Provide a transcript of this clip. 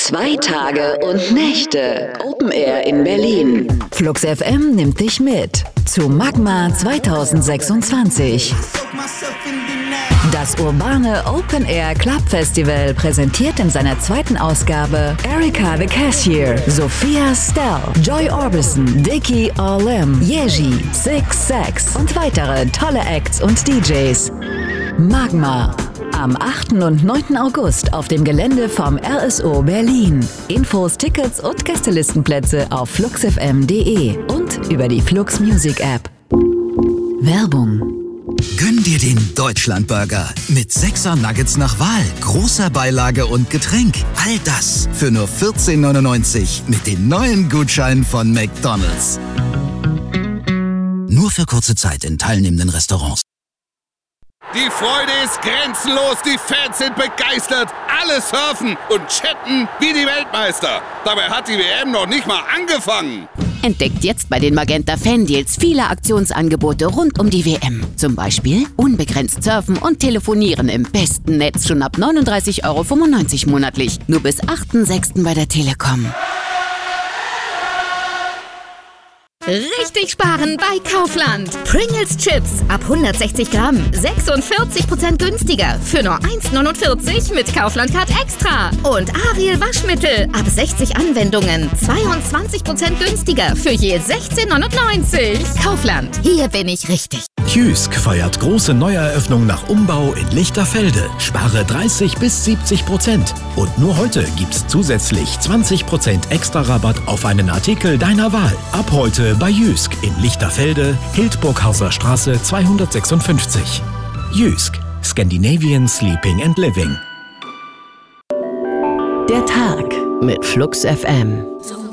2 Tage und Nächte Open Air in Berlin. Flux FM nimmt dich mit zu Magma 2026. Das urbane Open Air Club Festival präsentiert in seiner 2. Ausgabe Erika the Cashier, Sophia Stell, Joy Orbison, Dickie All-Im, Yeji, Six Sex und weitere tolle Acts und DJs. Magma. Am 8. und 9. August auf dem Gelände vom RSO Berlin. Infos, Tickets und Gästelistenplätze auf fluxfm.de und über die Flux Music App. Werbung. Gönn dir den Deutschlandburger mit 6er Nuggets nach Wahl, großer Beilage und Getränk. All das für nur 14,99 mit den neuen Gutscheinen von McDonald's. Nur für kurze Zeit in teilnehmenden Restaurants. Die Freude ist grenzenlos, die Fans sind begeistert, alle surfen und chatten wie die Weltmeister. Dabei hat die WM noch nicht mal angefangen. Entdeckt jetzt bei den Magenta Fan-Deals viele Aktionsangebote rund um die WM. Zum Beispiel unbegrenzt surfen und telefonieren im besten Netz schon ab 39,95 € monatlich. Nur bis 8.6. bei der Telekom. Richtig sparen bei Kaufland. Pringles Chips ab 160 Gramm, 46% günstiger für nur 1,49 € mit Kaufland Card Extra. Und Ariel Waschmittel ab 60 Anwendungen, 22% günstiger für je 16,99 €. Kaufland, hier bin ich richtig. Jysk feiert große Neueröffnung nach Umbau in Lichterfelde. Spare 30-70%. Und nur heute gibt's zusätzlich 20% extra Rabatt auf einen Artikel deiner Wahl. Ab heute bei Jysk in Lichterfelde, Hildburghauser Straße 256. Jysk, Scandinavian Sleeping and Living. Der Tag Mit Flux FM.